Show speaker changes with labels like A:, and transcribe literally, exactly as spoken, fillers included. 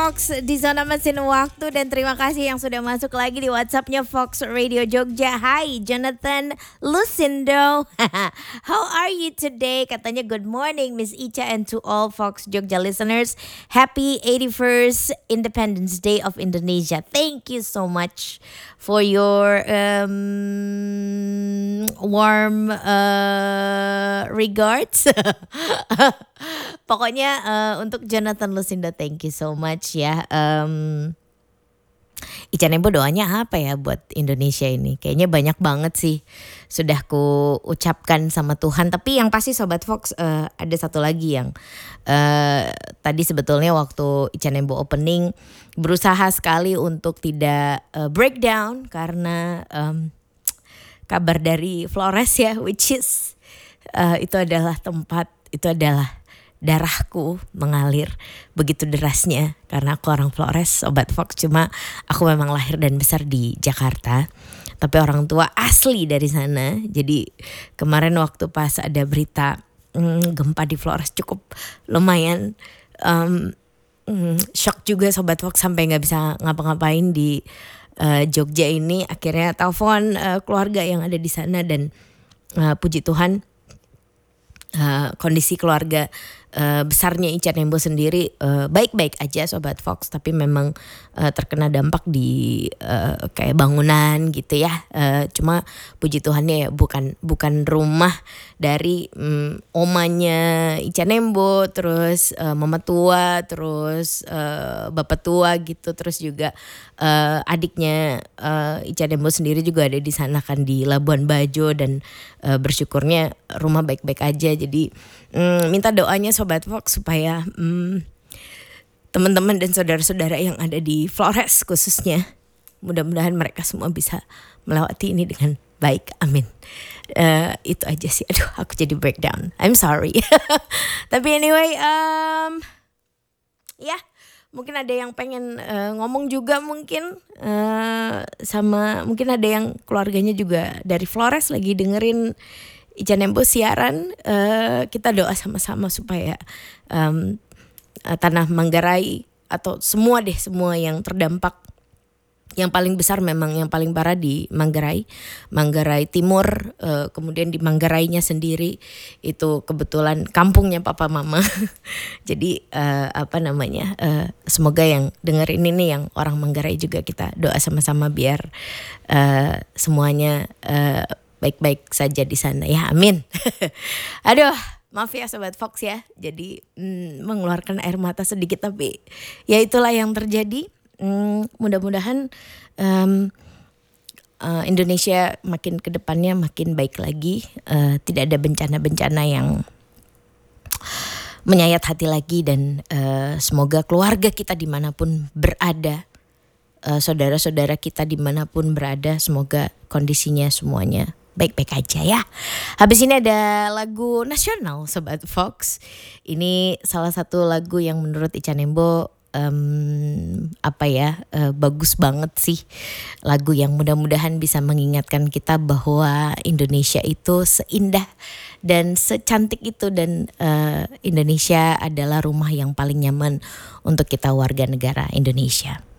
A: Fox di zona mesin waktu dan terima kasih yang sudah masuk lagi di WhatsAppnya Fox Radio Jogja. Hai Jonathan Lucindo, how are you today? Katanya good morning Miss Ica and to all Fox Jogja listeners. Happy eighty-first Independence Day of Indonesia. Thank you so much for your um, warm uh, regards. Pokoknya uh, untuk Jonathan Lucindo, thank you so much ya. Um, Ica Nembo doanya apa ya buat Indonesia ini? Kayaknya banyak banget sih sudah ku ucapkan sama Tuhan. Tapi yang pasti Sobat Fox uh, ada satu lagi yang uh, tadi sebetulnya waktu Ica Nembo opening berusaha sekali untuk tidak uh, breakdown karena um, kabar dari Flores ya, which is uh, itu adalah tempat, itu adalah darahku mengalir begitu derasnya karena aku orang Flores, Sobat Fox. Cuma aku memang lahir dan besar di Jakarta, tapi orang tua asli dari sana. Jadi kemarin waktu pas ada berita hmm, gempa di Flores cukup lumayan um, hmm, shock juga Sobat Fox, sampai gak bisa ngapa-ngapain di uh, Jogja ini. Akhirnya telepon uh, keluarga yang ada di sana dan uh, puji Tuhan uh, kondisi keluarga Uh, besarnya Ica Nembo sendiri uh, baik-baik aja Sobat Fox, tapi memang uh, terkena dampak di uh, kayak bangunan gitu ya. Uh, cuma puji Tuhannya ya bukan bukan rumah dari um, omanya Ica Nembo, terus uh, mama tua, terus uh, bapak tua gitu, terus juga uh, adiknya uh, Ica Nembo sendiri juga ada di sana kan di Labuan Bajo, dan uh, bersyukurnya rumah baik-baik aja. Jadi um, minta doanya Sobat Fox supaya hmm, teman-teman dan saudara-saudara yang ada di Flores khususnya, mudah-mudahan mereka semua bisa melewati ini dengan baik. Amin. Uh, itu aja sih. Aduh, aku jadi breakdown. I'm sorry. Tapi anyway, um, ya yeah, mungkin ada yang pengen uh, ngomong juga mungkin uh, sama mungkin ada yang keluarganya juga dari Flores lagi dengerin Ica Nembo siaran. Uh, kita doa sama-sama supaya um, uh, tanah Manggarai atau semua deh semua yang terdampak, yang paling besar memang yang paling parah di Manggarai, Manggarai Timur, uh, kemudian di Manggarainya sendiri itu kebetulan kampungnya papa mama. Jadi uh, apa namanya, uh, semoga yang dengerin ini yang orang Manggarai juga kita doa sama-sama biar uh, semuanya uh, baik-baik saja di sana ya, amin. Aduh, maaf ya Sobat Fox ya, jadi mm, mengeluarkan air mata sedikit, tapi ya itulah yang terjadi. Mm, mudah-mudahan um, uh, Indonesia makin ke depannya makin baik lagi, uh, tidak ada bencana-bencana yang menyayat hati lagi, dan uh, semoga keluarga kita dimanapun berada, uh, saudara-saudara kita dimanapun berada, semoga kondisinya semuanya baik-baik aja ya. Habis ini ada lagu nasional Sobat Fox. Ini salah satu lagu yang menurut Ica Nembo um, apa ya uh, bagus banget sih. Lagu yang mudah-mudahan bisa mengingatkan kita bahwa Indonesia itu seindah dan secantik itu, dan uh, Indonesia adalah rumah yang paling nyaman untuk kita warga negara Indonesia.